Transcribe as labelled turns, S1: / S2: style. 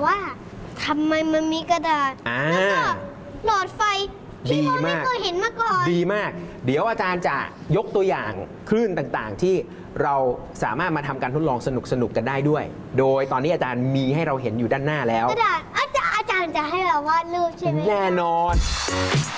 S1: ว่าทำไมมันมีกระดาษแล้วก็หลอดไฟที่เราไม่เคยเห็นมาก่อน
S2: ดีมากเดี๋ยวอาจารย์จะยกตัวอย่างคลื่นต่างๆที่เราสามารถมาทำการทดลองสนุกๆกันได้ด้วยโดยตอนนี้อาจารย์มีให้เราเห็นอยู่ด้านหน้าแล้ว
S1: กระดาษอาจารย์จะให้เราวาดรูปใช่ไหม
S2: แน่นอน